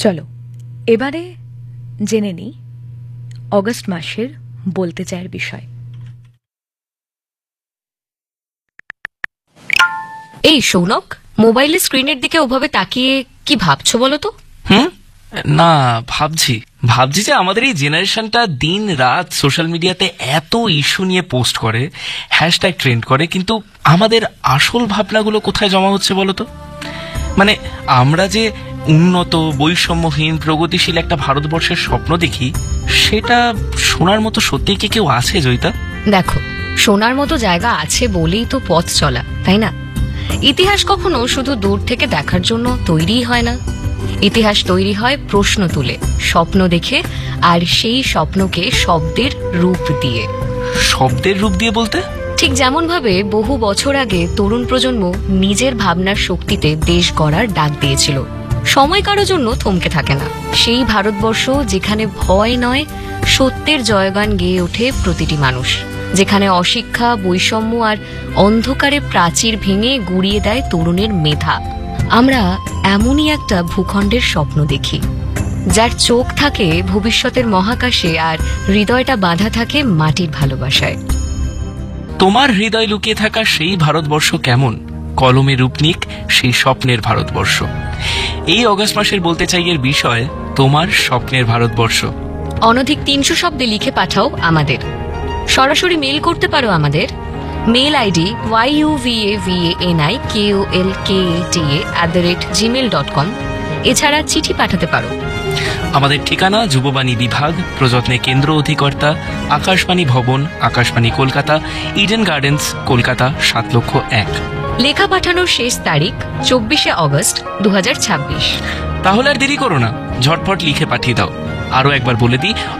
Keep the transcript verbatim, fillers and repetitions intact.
চলো এবারে জেনে নিই অগস্ট মাসের বলতে চায়ের বিষয়। এই সৌনক, মোবাইলের স্ক্রিনের দিকে ওভাবে তাকিয়ে কি ভাবছো বলো তো? হুম না, ভাবছি ভাবছি যে আমাদের এই জেনারেশনটা দিন রাত সোশ্যাল মিডিয়াতে এত ইস্যু নিয়ে পোস্ট করে, হ্যাশট্যাগ ট্রেন্ড করে, কিন্তু আমাদের আসল ভাবনাগুলো কোথায় জমা হচ্ছে বলো তো? মানে আমরা যে উন্নত, বৈষম্যহীন, প্রগতিশীল একটা ভারতবর্ষের স্বপ্ন দেখি, সেটা শোনার মতো সত্যিই কি কেউ আছে জয়িতা? দেখো, শোনার মতো জায়গা আছে বলেই তো পথ চলা, তাই না? ইতিহাস কখনো শুধু দূর থেকে দেখার জন্য তৈরি হয় না। ইতিহাস তৈরি হয় প্রশ্ন তুলে, স্বপ্ন দেখে, আর সেই স্বপ্নকে শব্দের রূপ দিয়ে। শব্দের রূপ দিয়ে বলতে? ঠিক যেমন ভাবে বহু বছর আগে তরুণ প্রজন্ম নিজের ভাবনার শক্তিতে দেশ গড়ার ডাক দিয়েছিল। সময় কারোর জন্য থমকে থাকে না। সেই ভারতবর্ষ যেখানে ভয় নয়, সত্যের জয়গান গেয়ে ওঠে প্রতিটি মানুষ, যেখানে অশিক্ষা, বৈষম্য আর অন্ধকারে প্রাচীর ভেঙে গুড়িয়ে দেয় তরুণের মেধা। আমরা এমনই একটা ভূখণ্ডের স্বপ্ন দেখি, যার চোখ থাকে ভবিষ্যতের মহাকাশে আর হৃদয়টা বাঁধা থাকে মাটির ভালোবাসায়। তোমার হৃদয় লুকিয়ে থাকা সেই ভারতবর্ষ কেমন? কলমে রূপ নিক সেই স্বপ্নের ভারতবর্ষ। এই অগস্ট মাসের বলতে চাই এর বিষয় তোমার স্বপ্নের ভারতবর্ষ। অনধিক তিনশো শব্দে লিখে পাঠাও আমাদের। সরাসরি মেল করতে পারো আমাদের। Mail ID Y U V A V A N I K O L K A T A at the rate Gmail dot com. এছাড়া চিঠি পাঠাতে পারো। আমাদের ঠিকানা যুববাণী বিভাগ, প্রযত্নে কেন্দ্র অধিকর্তা, আকাশবাণী ভবন, আকাশবাণী কলকাতা, ইডেন গার্ডেন্স, কলকাতা সাত লক্ষ এক। লেখা পাঠানোর শেষ তারিখ চব্বিশে অগস্ট দু হাজার ছাব্বিশ। তাহলে আর দেরি করো না, ঝটপট লিখে পাঠিয়ে দাও। আরো একবার বলে দিই,